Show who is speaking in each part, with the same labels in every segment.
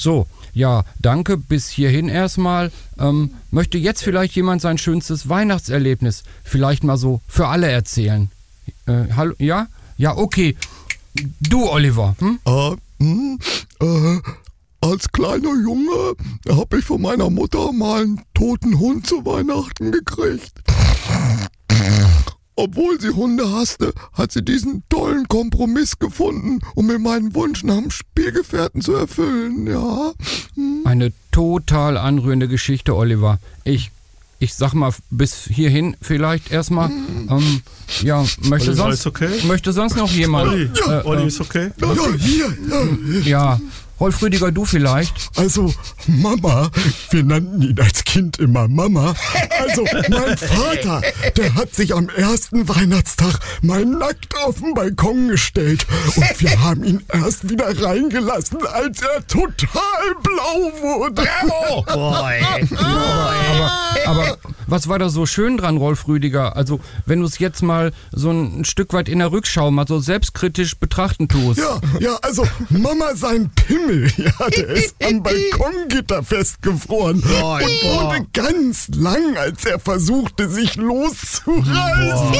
Speaker 1: So, ja, danke, bis hierhin erstmal. Möchte jetzt vielleicht jemand sein schönstes Weihnachtserlebnis vielleicht mal so für alle erzählen? Hallo, ja? Ja, okay. Du, Oliver.
Speaker 2: Als kleiner Junge habe ich von meiner Mutter mal einen toten Hund zu Weihnachten gekriegt. Obwohl sie Hunde hasste, hat sie diesen tollen Kompromiss gefunden, um mir meinen Wunsch nach einem Spielgefährten zu erfüllen, ja.
Speaker 1: Eine total anrührende Geschichte, Oliver. Ich sag mal, bis hierhin vielleicht erstmal. Ja, möchte sonst noch jemand?
Speaker 3: Olli ist okay?
Speaker 1: Ja, Rolf Rüdiger, du vielleicht?
Speaker 2: Also, Mama, wir nannten ihn als Kind immer Mama. Also, mein Vater, der hat sich am ersten Weihnachtstag mal nackt auf den Balkon gestellt. Und wir haben ihn erst wieder reingelassen, als er total blau wurde.
Speaker 1: Aber was war da so schön dran, Rolf Rüdiger? Also, wenn du es jetzt mal so ein Stück weit in der Rückschau mal so selbstkritisch betrachten tust.
Speaker 2: Ja, also Mama sein Pimmel, ja, der ist am Balkongitter festgefroren und wurde ganz lang, als er versuchte, sich loszureißen.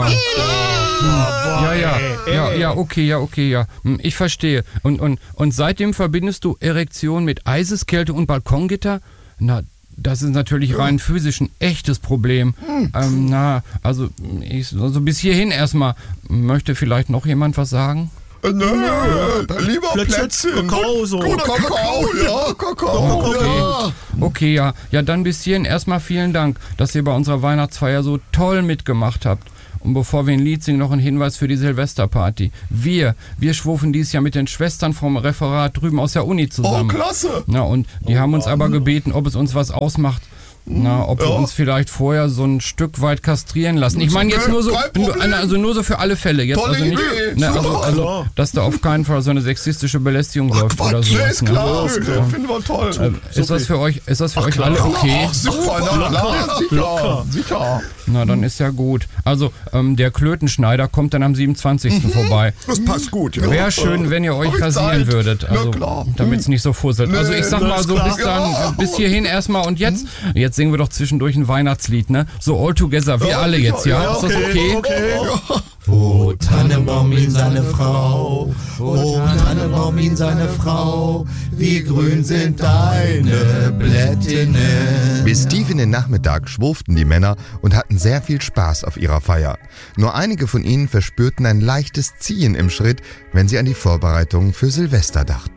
Speaker 1: Okay. Ich verstehe. Und seitdem verbindest du Erektion mit Eiseskälte und Balkongitter? Na, das ist natürlich rein physisch ein echtes Problem. Also bis hierhin erstmal. Möchte vielleicht noch jemand was sagen?
Speaker 2: Lieber Plätzchen. Kakao.
Speaker 1: Okay, ja, dann bis hierhin erstmal vielen Dank, dass ihr bei unserer Weihnachtsfeier so toll mitgemacht habt. Und bevor wir ein Lied singen, noch ein Hinweis für die Silvesterparty. Wir schwufen dieses Jahr mit den Schwestern vom Referat drüben aus der Uni zusammen.
Speaker 2: Oh, klasse!
Speaker 1: Na, und die haben uns aber gebeten, ob es uns was ausmacht, ob wir uns vielleicht vorher so ein Stück weit kastrieren lassen. Ich meine jetzt nur so für alle Fälle. Jetzt
Speaker 2: Tolle
Speaker 1: also nicht, also dass da auf keinen Fall so eine sexistische Belästigung läuft oder so.
Speaker 2: Ist klar, finden wir toll.
Speaker 1: Ist das für euch alle okay?
Speaker 2: Sicher.
Speaker 1: Na, dann ist ja gut. Also, der Klötenschneider kommt dann am 27. vorbei.
Speaker 2: Das passt gut, ja.
Speaker 1: Wäre schön, wenn ihr euch rasieren würdet. Also, damit es nicht so fusselt. Also, ich sag mal so, bis hierhin erstmal. Und jetzt singen wir doch zwischendurch ein Weihnachtslied, ne? So all together, wir alle jetzt, ja? Ist das okay?
Speaker 4: O Tannenbaum in seine Frau, O Tannenbaum in seine Frau, wie grün sind deine Blättinnen.
Speaker 5: Bis tief in den Nachmittag schwurften die Männer und hatten sehr viel Spaß auf ihrer Feier. Nur einige von ihnen verspürten ein leichtes Ziehen im Schritt, wenn sie an die Vorbereitungen für Silvester dachten.